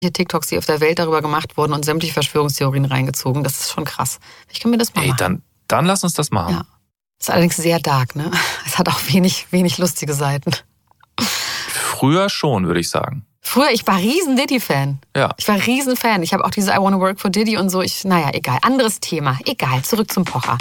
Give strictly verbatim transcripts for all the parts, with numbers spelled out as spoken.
TikToks, die auf der Welt darüber gemacht wurden und sämtliche Verschwörungstheorien reingezogen. Das ist schon krass. Ich kann mir das mal Ey, machen. dann, dann lass uns das machen. Ja. Ist allerdings sehr dark, ne? Es hat auch wenig, wenig lustige Seiten. Früher schon, würde ich sagen. Früher, ich war riesen Diddy-Fan. Ja. Ich war riesen Fan. Ich habe auch diese I Wanna Work for Diddy und so. Ich, naja, egal. Anderes Thema. Egal. Zurück zum Pocher.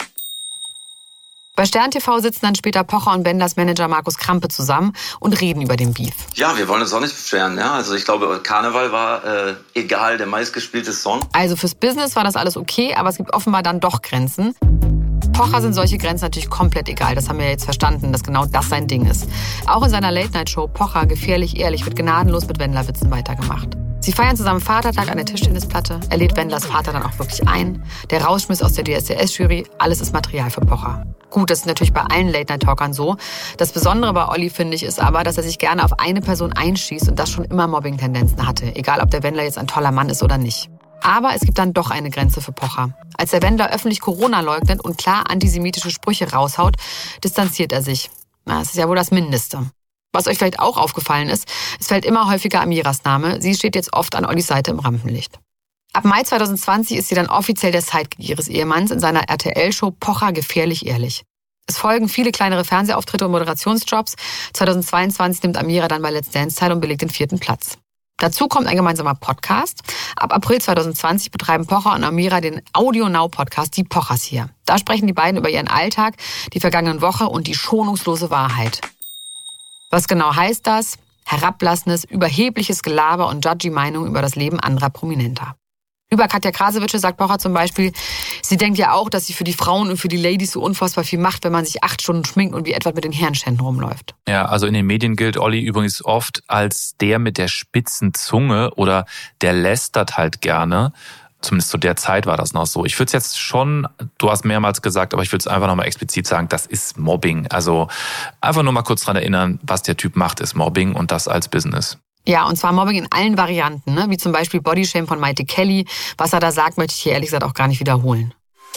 Bei Stern T V sitzen dann später Pocher und Wendlers Manager Markus Krampe zusammen und reden über den Beef. Ja, wir wollen uns auch nicht beschweren. Ja? Also ich glaube, Karneval war äh, egal, der meistgespielte Song. Also fürs Business war das alles okay, aber es gibt offenbar dann doch Grenzen. Pocher sind solche Grenzen natürlich komplett egal. Das haben wir jetzt verstanden, dass genau das sein Ding ist. Auch in seiner Late-Night-Show Pocher, gefährlich ehrlich, wird gnadenlos mit Wendler-Witzen weitergemacht. Sie feiern zusammen Vatertag an der Tischtennisplatte. Er lädt Wendlers Vater dann auch wirklich ein. Der Rausschmiss aus der D S D S-Jury, alles ist Material für Pocher. Gut, das ist natürlich bei allen Late-Night-Talkern so. Das Besondere bei Olli, finde ich, ist aber, dass er sich gerne auf eine Person einschießt und das schon immer Mobbing-Tendenzen hatte. Egal, ob der Wendler jetzt ein toller Mann ist oder nicht. Aber es gibt dann doch eine Grenze für Pocher. Als der Wendler öffentlich Corona leugnet und klar antisemitische Sprüche raushaut, distanziert er sich. Na, das ist ja wohl das Mindeste. Was euch vielleicht auch aufgefallen ist, es fällt immer häufiger Amiras Name. Sie steht jetzt oft an Ollis Seite im Rampenlicht. Ab Mai zwanzig zwanzig ist sie dann offiziell der Sidekick ihres Ehemanns in seiner R T L-Show Pocher, gefährlich ehrlich. Es folgen viele kleinere Fernsehauftritte und Moderationsjobs. zweitausendzweiundzwanzig nimmt Amira dann bei Let's Dance teil und belegt den vierten Platz. Dazu kommt ein gemeinsamer Podcast. Ab April zwanzig zwanzig betreiben Pocher und Amira den Audio Now Podcast Die Pochers hier. Da sprechen die beiden über ihren Alltag, die vergangene Woche und die schonungslose Wahrheit. Was genau heißt das? Herablassendes, überhebliches Gelaber und judgy Meinung über das Leben anderer Prominenter. Über Katja Krasowitsche sagt Pocher zum Beispiel, sie denkt ja auch, dass sie für die Frauen und für die Ladies so unfassbar viel macht, wenn man sich acht Stunden schminkt und wie Edward mit den Herrenständen rumläuft. Ja, also in den Medien gilt Olli übrigens oft als der mit der spitzen Zunge oder der lästert halt gerne. Zumindest zu der Zeit war das noch so. Ich würde es jetzt schon, du hast mehrmals gesagt, aber ich würde es einfach nochmal explizit sagen, das ist Mobbing. Also einfach nur mal kurz dran erinnern, was der Typ macht, ist Mobbing und das als Business. Ja, und zwar Mobbing in allen Varianten, ne? Wie zum Beispiel Bodyshame von Maite Kelly. Was er da sagt, möchte ich hier ehrlich gesagt auch gar nicht wiederholen.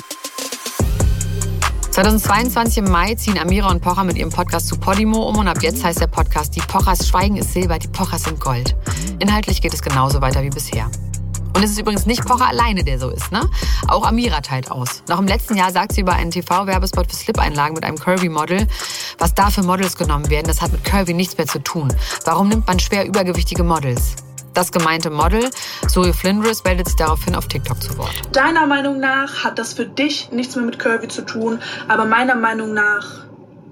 zweitausendzweiundzwanzig im Mai ziehen Amira und Pocher mit ihrem Podcast zu Podimo um und ab jetzt heißt der Podcast Die Pochers, Schweigen ist Silber, die Pochers sind Gold. Inhaltlich geht es genauso weiter wie bisher. Und es ist übrigens nicht Pocher alleine, der so ist, ne? Auch Amira teilt aus. Noch im letzten Jahr sagt sie über einen T V-Werbespot für Slip-Einlagen mit einem Curvy-Model, was da für Models genommen werden, das hat mit Curvy nichts mehr zu tun. Warum nimmt man schwer übergewichtige Models? Das gemeinte Model, Zoe Flinders, meldet sich daraufhin auf TikTok zu Wort. Deiner Meinung nach hat das für dich nichts mehr mit Curvy zu tun, aber meiner Meinung nach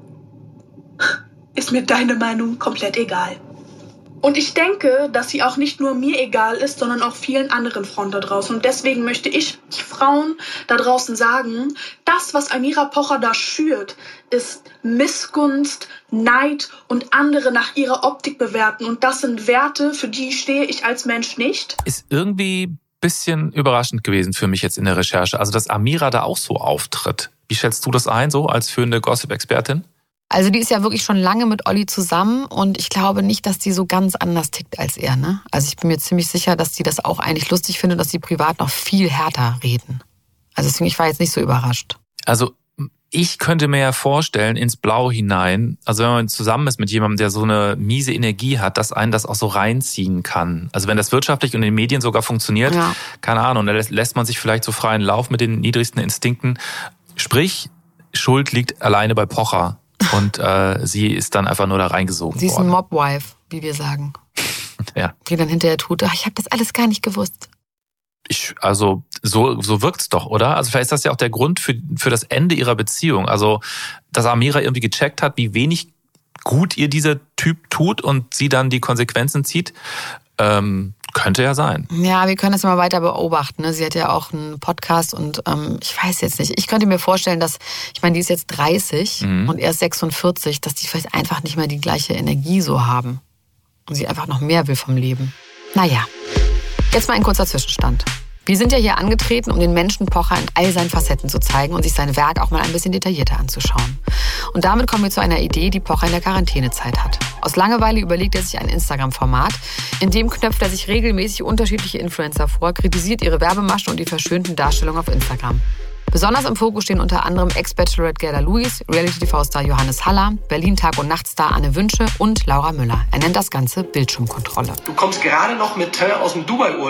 ist mir deine Meinung komplett egal. Und ich denke, dass sie auch nicht nur mir egal ist, sondern auch vielen anderen Frauen da draußen. Und deswegen möchte ich Frauen da draußen sagen, das, was Amira Pocher da schürt, ist Missgunst, Neid und andere nach ihrer Optik bewerten. Und das sind Werte, für die stehe ich als Mensch nicht. Ist irgendwie ein bisschen überraschend gewesen für mich jetzt in der Recherche. Also, dass Amira da auch so auftritt. Wie schätzt du das ein, so als führende Gossip-Expertin? Also die ist ja wirklich schon lange mit Olli zusammen und ich glaube nicht, dass die so ganz anders tickt als er, ne? Also ich bin mir ziemlich sicher, dass die das auch eigentlich lustig findet und dass die privat noch viel härter reden. Also deswegen, ich war jetzt nicht so überrascht. Also ich könnte mir ja vorstellen, ins Blau hinein, also wenn man zusammen ist mit jemandem, der so eine miese Energie hat, dass einen das auch so reinziehen kann. Also wenn das wirtschaftlich und in den Medien sogar funktioniert, ja. Keine Ahnung, da lässt man sich vielleicht so freien Lauf mit den niedrigsten Instinkten. Sprich, Schuld liegt alleine bei Pocher. Und äh, sie ist dann einfach nur da reingesogen worden. Sie ist ein Mobwife, wie wir sagen. Ja. Die dann hinterher tut, ach, ich habe das alles gar nicht gewusst. Ich, also so, so wirkt's doch, oder? Also vielleicht ist das ja auch der Grund für, für das Ende ihrer Beziehung. Also, dass Amira irgendwie gecheckt hat, wie wenig gut ihr dieser Typ tut und sie dann die Konsequenzen zieht. Ähm, könnte ja sein. Ja, wir können das mal weiter beobachten. Ne? Sie hat ja auch einen Podcast und ähm, ich weiß jetzt nicht. Ich könnte mir vorstellen, dass, ich meine, die ist jetzt dreißig mhm. und er ist sechsundvierzig, dass die vielleicht einfach nicht mehr die gleiche Energie so haben. Und sie einfach noch mehr will vom Leben. Naja, jetzt mal ein kurzer Zwischenstand. Wir sind ja hier angetreten, um den Menschen Pocher in all seinen Facetten zu zeigen und sich sein Werk auch mal ein bisschen detaillierter anzuschauen. Und damit kommen wir zu einer Idee, die Pocher in der Quarantänezeit hat. Aus Langeweile überlegt er sich ein Instagram-Format. In dem knöpft er sich regelmäßig unterschiedliche Influencer vor, kritisiert ihre Werbemaschen und die verschönten Darstellungen auf Instagram. Besonders im Fokus stehen unter anderem Ex-Bachelorette Gerda Lewis, Reality-T V-Star Johannes Haller, Berlin-Tag- und Nachtstar Anne Wünsche und Laura Müller. Er nennt das Ganze Bildschirmkontrolle. Du kommst gerade noch mit Teint aus dem Dubai-Urlaub.